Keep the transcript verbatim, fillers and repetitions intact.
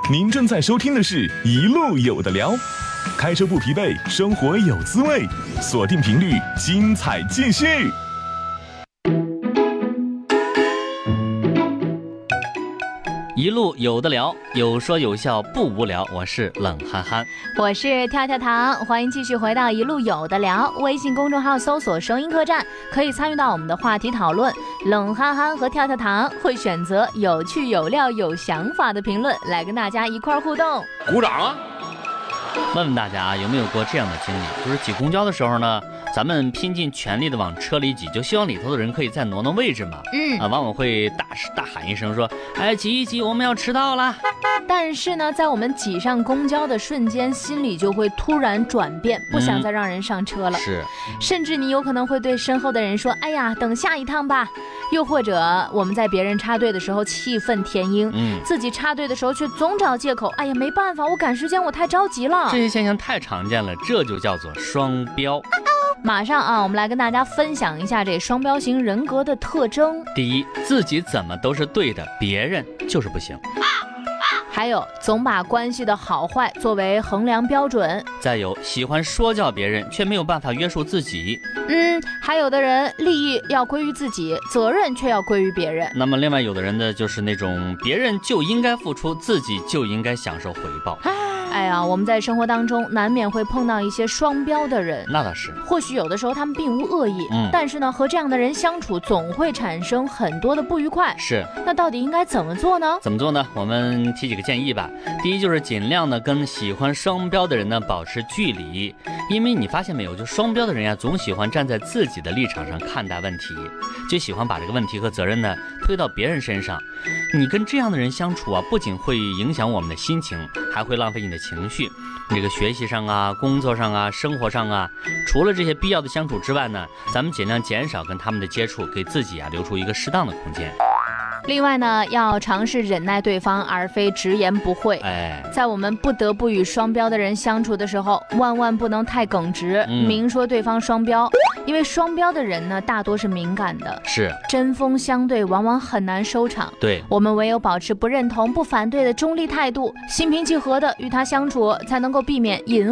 您正在收听的是一路有的聊，开车不疲惫，生活有滋味，锁定频率，精彩继续。 一路有的聊，有说有笑不无聊。我是冷憨憨， 我是跳跳糖，欢迎继续回到一路有的聊。微信公众号搜索声音客栈，可以参与到我们的话题讨论。冷憨憨和跳跳糖会选择有趣有料有想法的评论来跟大家一块互动。 鼓掌啊！ 问问大家啊，有没有过这样的经历，就是挤公交的时候呢，咱们拼尽全力的往车里挤，就希望里头的人可以再挪挪位置嘛。 嗯啊，往往会大大喊一声说：“哎，挤一挤，我们要迟到了。” 但是呢，在我们挤上公交的瞬间，心里就会突然转变，不想再让人上车了。 嗯、是， 甚至你有可能会对身后的人说：“哎呀，等下一趟吧。”又或者我们在别人插队的时候气愤填膺，嗯，自己插队的时候却总找借口：“哎呀，没办法，我赶时间，我太着急了。” 这些现象太常见了，这就叫做双标。 马上啊，我们来跟大家分享一下这双标型人格的特征。 第一，自己怎么都是对的，别人就是不行。 还有，总把关系的好坏作为衡量标准。 再有，喜欢说教别人，却没有办法约束自己。 嗯，还有的人利益要归于自己，责任却要归于别人。 那么另外有的人呢，就是那种别人就应该付出，自己就应该享受回报。 哎呀，我们在生活当中难免会碰到一些双标的人， 那倒是。 或许有的时候他们并无恶意，嗯，但是呢，和这样的人相处总会产生很多的不愉快。 是。 那到底应该怎么做呢？ 怎么做呢？我们提几个建议吧。第一，就是尽量呢跟喜欢双标的人呢保持距离，因为你发现没有，就双标的人呀，总喜欢站在自己的立场上看待问题，就喜欢把这个问题和责任呢推到别人身上。你跟这样的人相处啊，不仅会影响我们的心情，还会浪费你的情绪。这个学习上啊，工作上啊，生活上啊，除了这些必要的相处之外呢，咱们尽量减少跟他们的接触，给自己啊留出一个适当的空间。 另外呢，要尝试忍耐对方，而非直言不讳。 哎， 在我们不得不与双标的人相处的时候，万万不能太耿直，嗯、明说对方双标，因为双标的人呢，大多是敏感的， 是针锋相对，往往很难收场。 对， 我们唯有保持不认同、不反对的中立态度，心平气和的与他相处，才能够避免引